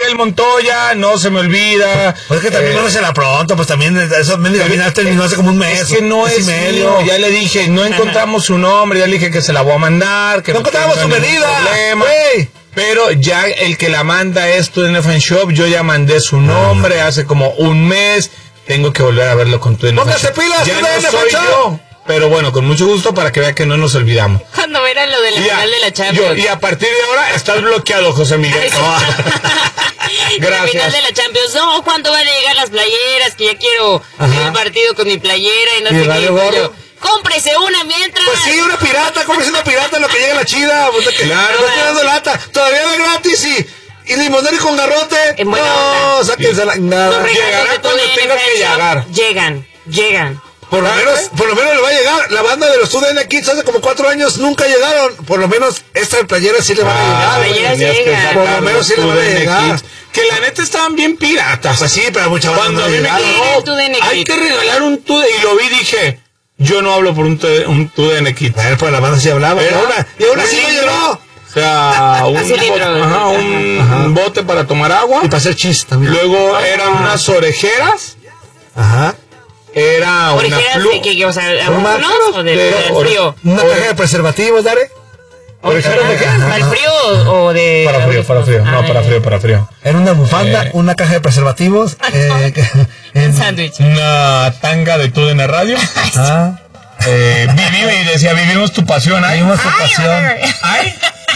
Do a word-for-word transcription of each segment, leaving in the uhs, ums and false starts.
Miguel Montoya, no se me olvida. Pues es que también no se la pronto, pues también eso mendiga final terminó hace como un mes. Es que no es medio. Ya le dije, no encontramos su nombre, ya le dije que se la voy a mandar. Que no encontramos su medida. Güey. Pero ya el que la manda es tu N F N Shop, yo ya mandé su nombre hace como un mes. Tengo que volver a verlo con tu N F N Shop. ¡Póngase pilas! Ya no soy yo. Pero bueno, con mucho gusto para que vea que no nos olvidamos. Cuando era lo de la Ya, final de la Champions. Yo, y a partir de ahora estás bloqueado, José Miguel. Oh. Gracias. La final de la Champions. No, ¿cuándo van a llegar las playeras? Que ya quiero ver el partido con mi playera y no ¿Y sé qué. yo, cómprese una mientras. Pues sí, una pirata, cómprese una pirata en lo que llega la chida. Pues, claro. No estoy dando lata. Todavía no es gratis y... Y limonero y con garrote. En buena no, onda. sáquense la... Nada. Llegará cuando tenga que llegar. Llegan, llegan. Por lo menos, por lo menos le va a llegar. La banda de los U D N Kids hace como cuatro años nunca llegaron. Por lo menos esta playera sí le van a ah, llegar. Llegan. Por lo menos sí le van a llegar. Que la neta estaban bien piratas. Pues sí, pero mucha banda Cuando no a mí me dijeron, hay que regalar un T U D N y lo vi dije, yo no hablo por un T U D N Kit. A ver, pues la banda sí hablaba. Y ahora, y ahora sí lo llegó. O sea, un, bo ajá, un ajá. bote para tomar agua. Y para hacer chis también. Luego ah, eran unas orejeras. Ajá. Era ¿Orejeras una pluma. de qué? O sea, ¿audífonos o de, de, de frío? Una caja de preservativos, Dare. ¿Orejeras de qué? ¿Para el frío o de...? Para frío, para frío. No, para frío, para frío. Era una bufanda, eh. una caja de preservativos. eh, un sándwich. Una tanga de T U D N Radio. Ah. Eh, viví y decía, vivimos tu pasión. ¿Ay? Vivimos tu pasión. Ay.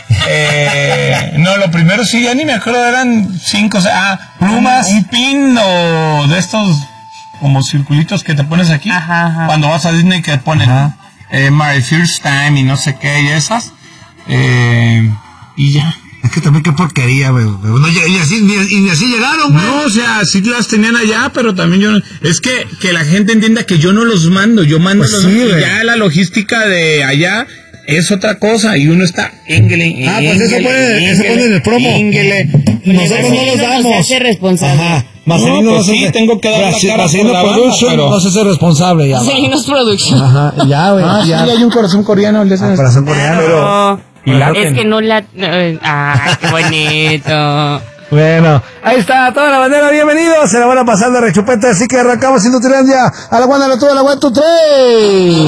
Eh, no, lo primero sí, ya ni me acuerdo, eran cinco, o sea, ah, plumas, un pin o de estos como circulitos que te pones aquí. Ajá, ajá. Cuando vas a Disney que ponen eh, My First Time y no sé qué y esas. Eh, y ya. Es que también qué porquería, güey. No, y, así, ni, y ni así llegaron, güey. No, o sea, sí las tenían allá, pero también yo... Es que, que la gente entienda que yo no los mando, yo mando pues los... Sí, y ya la logística de allá es otra cosa, y uno está... Énguele, ah, pues eso pone, eso pone en el promo. Énguele. Nosotros no los damos. No se hace responsable. Ajá. Marcelino no, pues sí, se, tengo que dar la cara por la banda, pero... no se hace responsable ya. Marcelinos Production. Ajá, ya, güey. Ah, ya. sí, hay un corazón coreano. El de ah, corazón coreano. Pero... Y la es que no la... ¡Ay, qué bonito! Bueno, ahí está toda la bandera, bienvenidos, se la van a pasar de rechupete, así que arrancamos sin Nutilandia, a la guana, a la tuya, a la one, two, three.